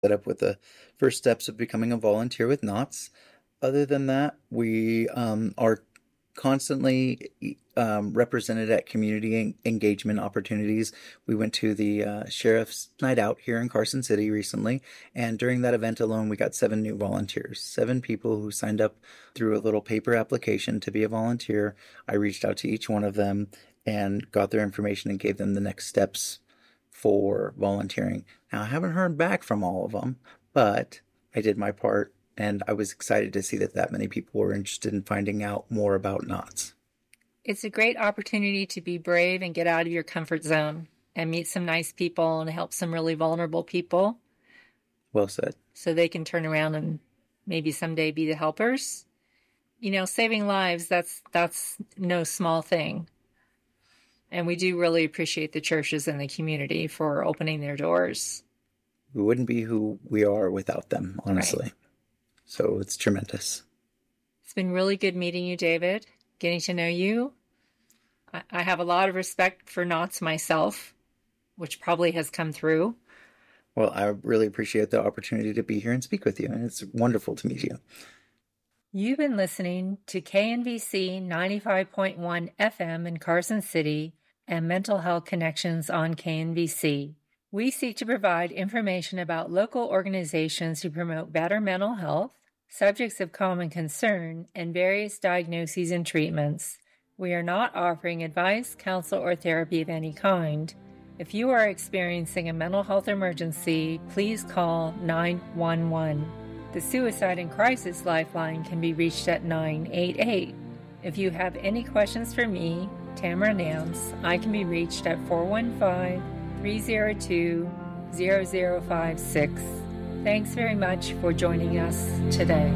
set up with the first steps of becoming a volunteer with Knott's. Other than that, we are constantly represented at community engagement opportunities. We went to the Sheriff's Night Out here in Carson City recently, and during that event alone, we got 7 new volunteers, 7 people who signed up through a little paper application to be a volunteer. I reached out to each one of them and got their information and gave them the next steps for volunteering. Now, I haven't heard back from all of them, but I did my part, and I was excited to see that many people were interested in finding out more about Knott's. It's a great opportunity to be brave and get out of your comfort zone and meet some nice people and help some really vulnerable people. Well said. So they can turn around and maybe someday be the helpers. Saving lives, that's no small thing. And we do really appreciate the churches and the community for opening their doors. We wouldn't be who we are without them, honestly. Right. So it's tremendous. It's been really good meeting you, David, getting to know you. I have a lot of respect for Knott's myself, which probably has come through. Well, I really appreciate the opportunity to be here and speak with you, and it's wonderful to meet you. You've been listening to KNVC 95.1 FM in Carson City and Mental Health Connections on KNVC. We seek to provide information about local organizations who promote better mental health, subjects of common concern, and various diagnoses and treatments. We are not offering advice, counsel, or therapy of any kind. If you are experiencing a mental health emergency, please call 911. The Suicide and Crisis Lifeline can be reached at 988. If you have any questions for me, Tamara Nance, I can be reached at 415-302-0056. Thanks very much for joining us today.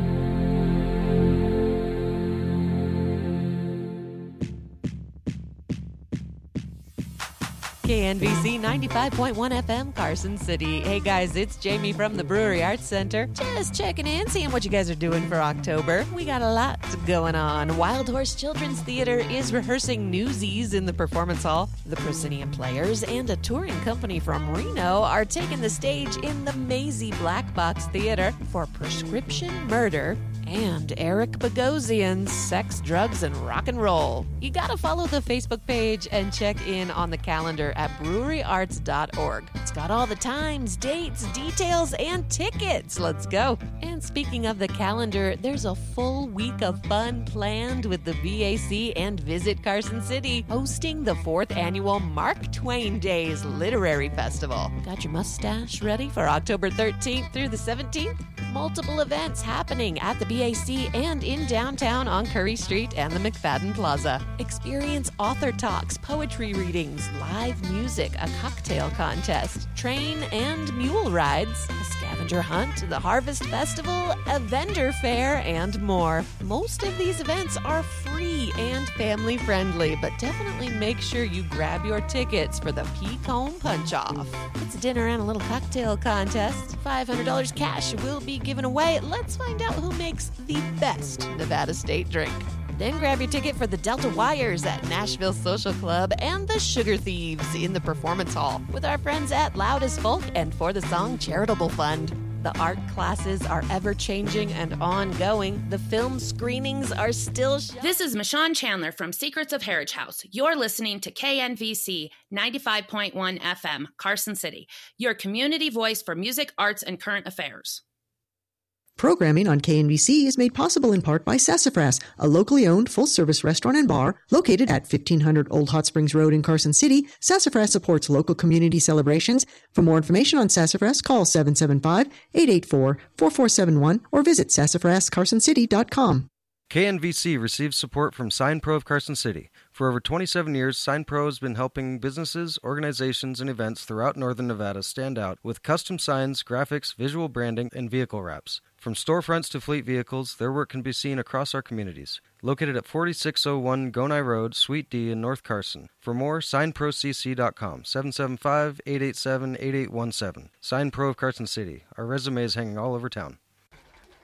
KNVC 95.1 FM, Carson City. Hey guys, it's Jamie from the Brewery Arts Center. Just checking in, seeing what you guys are doing for October. We got a lot going on. Wild Horse Children's Theater is rehearsing Newsies in the Performance Hall. The Proscenium Players and a touring company from Reno are taking the stage in the Maisie Black Box Theater for Prescription Murder and Eric Bogosian's Sex, Drugs, and Rock and Roll. You gotta follow the Facebook page and check in on the calendar at breweryarts.org. It's got all the times, dates, details, and tickets. Let's go. And speaking of the calendar, there's a full week of fun planned with the VAC and Visit Carson City hosting the 4th annual Mark Twain Days Literary Festival. Got your mustache ready for October 13th through the 17th? Multiple events happening at the BAC and in downtown on Curry Street and the McFadden Plaza. Experience author talks, poetry readings, live music, a cocktail contest, train and mule rides, a scavenger hunt, the Harvest Festival, a vendor fair, and more. Most of these events are free and family friendly, but definitely make sure you grab your tickets for the Peacombe Punch-Off. It's dinner and a little cocktail contest. $500 cash will be given away. Let's find out who makes the best Nevada State drink. Then grab your ticket for the Delta Wires at Nashville Social Club and the Sugar Thieves in the Performance Hall with our friends at Loud as Folk and For the Song Charitable Fund. The art classes are ever-changing and ongoing. The film screenings are still... This is Michonne Chandler from Secrets of Heritage House. You're listening to KNVC 95.1 FM, Carson City, your community voice for music, arts, and current affairs. Programming on KNVC is made possible in part by Sassafras, a locally owned full-service restaurant and bar located at 1500 Old Hot Springs Road in Carson City. Sassafras supports local community celebrations. For more information on Sassafras, call 775-884-4471 or visit sassafrascarsoncity.com. KNVC receives support from SignPro of Carson City. For over 27 years, SignPro has been helping businesses, organizations, and events throughout northern Nevada stand out with custom signs, graphics, visual branding, and vehicle wraps. From storefronts to fleet vehicles, their work can be seen across our communities. Located at 4601 Gonai Road, Suite D in North Carson. For more, signprocc.com, 775-887-8817. SignPro of Carson City. Our resume is hanging all over town.